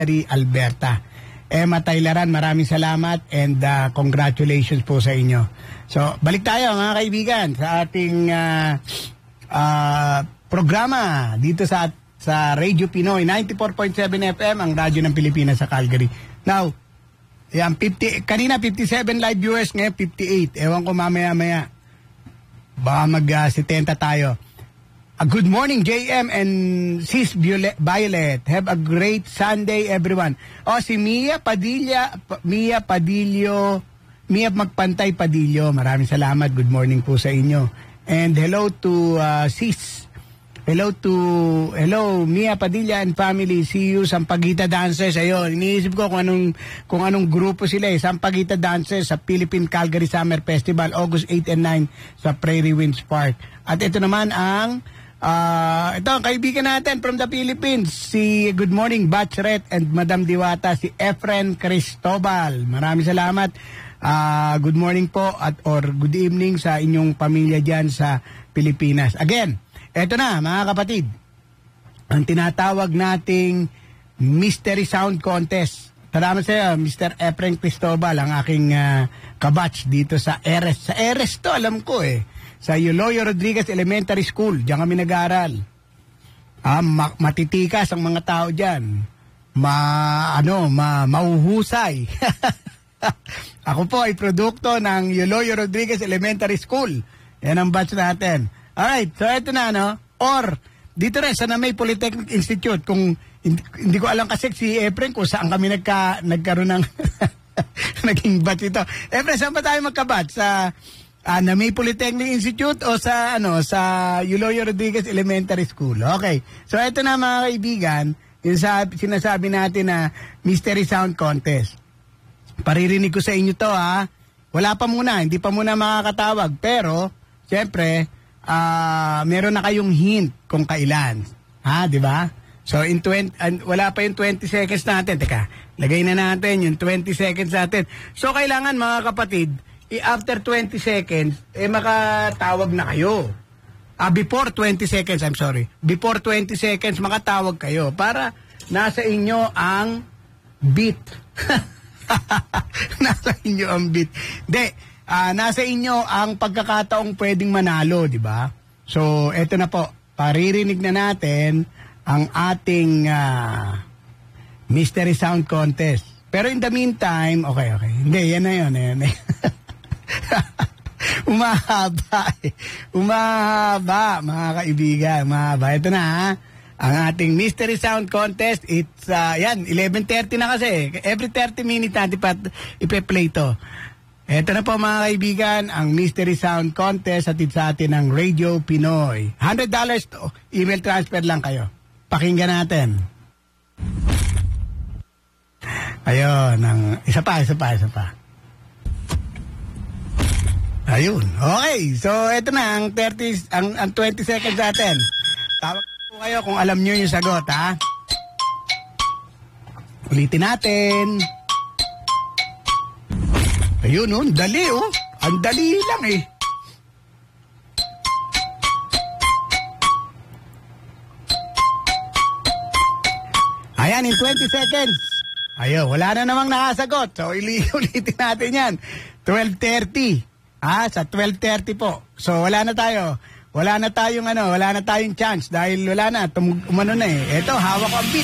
Alberta. Emma Taylaran, maraming salamat and congratulations po sa inyo. So, balik tayo mga kaibigan sa ating programa dito sa Radio Pinoy 94.7 FM, ang radyo ng Pilipinas sa Calgary. Now, yan, kanina 57 live viewers, ngayon 58. Ewan ko mamaya-maya. Baka mag-70 tayo. Good morning, JM and Sis Violet. Have a great Sunday, everyone. Si Mia Magpantay Padillo. Maraming salamat. Good morning po sa inyo. And hello to Sis. Hello Mia Padilla and family. See you Sampaguita Dancers. Ayun, iniisip ko kung anong grupo sila Sampaguita Dancers sa Philippine Calgary Summer Festival, August 8 and 9 sa Prairie Winds Park. At ito naman ang ito ang kaibigan natin from the Philippines, si Good Morning Batchret and Madam Diwata, si Efren Cristobal. Maraming salamat. Good morning po or good evening sa inyong pamilya dyan sa Pilipinas. Again, eto na mga kapatid, ang tinatawag nating Mystery Sound Contest. Salamat sa iyo, Mr. Efren Cristobal, ang aking kabatch dito sa Eres. Sa Eres to, alam ko sa Eulogio Rodriguez Elementary School. Diyan kami nag-aaral. Matitikas ang mga tao dyan. Mauhusay. Ako po ay produkto ng Eulogio Rodriguez Elementary School. Yan ang batch natin. Alright, so ito na, Or, dito rin sa Namay Polytechnic Institute, kung hindi ko alam kasi si Efren kung saan kami nagkaroon ng naging batch ito. Efren, saan ba tayo magkabatch? Sa Namay Polytechnic Institute o sa Eulogio Rodriguez Elementary School? Okay, so ito na mga kaibigan, yung sinasabi natin na Mystery Sound Contest. Paririnig ko sa inyo to Wala pa muna, hindi pa muna makakatawag. Pero, siyempre, meron na kayong hint kung kailan. Di ba? So, wala pa yung 20 seconds natin. Teka, lagay na natin yung 20 seconds natin. So, kailangan mga kapatid, after 20 seconds, makatawag na kayo. Before 20 seconds, I'm sorry. Before 20 seconds, makatawag kayo para nasa inyo ang beat. Nasa inyo ang beat. Nasa inyo ang pagkakataong pwedeng manalo, di ba? So, eto na po. Paririnig na natin ang ating Mystery Sound Contest. Pero in the meantime, okay. Hindi, yan na yun. Umahaba, mga kaibigan. Umahaba. Ito na, ang ating Mystery Sound Contest. It's, 11:30 na kasi. Every 30 minutes natin ipe-play to. Ito na po mga kaibigan, ang Mystery Sound Contest sa atin ng Radio Pinoy. $100 to email transfer lang kayo. Pakinggan natin. Ayun, isa pa. Ayun. Okay, so ito na ang 20 seconds natin. Tawag po kayo kung alam niyo yung sagot, Ulitin natin. Ayun, dali, Ang dali lang, Ayan, in 20 seconds. Ayun, wala na namang nakasagot. So, ulitin natin yan. 12:30. Sa 12:30 po. So, wala na tayong chance dahil wala na. Umano na Ito, hawak ko ang beat.